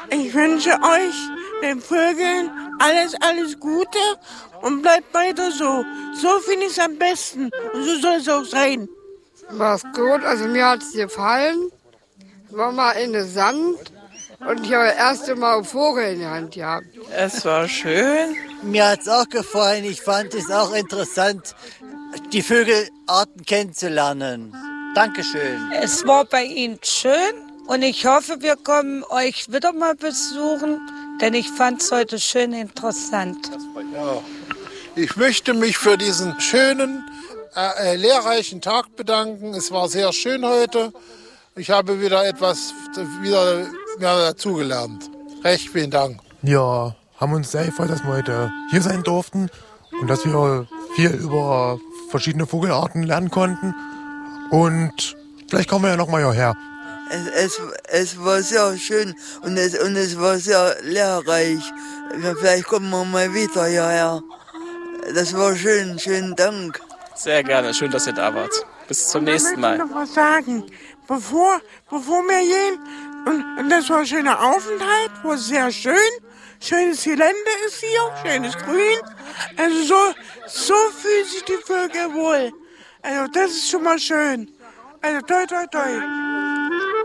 Ich wünsche euch, den Vögeln, alles Gute und bleibt weiter so. So finde ich es am besten und so soll es auch sein. War's gut, also mir hat es gefallen. War mal in den Sand und ich habe das erste Mal einen Vogel in der Hand gehabt. Es war schön. Mir hat es auch gefallen. Ich fand es auch interessant, die Vögelarten kennenzulernen. Dankeschön. Es war bei Ihnen schön und ich hoffe, wir kommen euch wieder mal besuchen, denn ich fand es heute schön interessant. Ja. Ich möchte mich für diesen schönen, lehrreichen Tag bedanken. Es war sehr schön heute. Ich habe wieder etwas mehr dazugelernt. Recht vielen Dank. Ja, haben uns sehr gefreut, dass wir heute hier sein durften und dass wir viel über verschiedene Vogelarten lernen konnten. Und vielleicht kommen wir ja noch mal hierher. Es war sehr schön und es war sehr lehrreich. Vielleicht kommen wir mal wieder hierher. Das war schön, schönen Dank. Sehr gerne, schön, dass ihr da wart. Bis zum nächsten Mal. Ich möchte noch was sagen. Bevor wir gehen, und das war ein schöner Aufenthalt, war sehr schön. Schönes Gelände ist hier, schönes Grün. Also so fühlen sich die Vögel wohl. Also das ist schon mal schön. Also toi toi toi.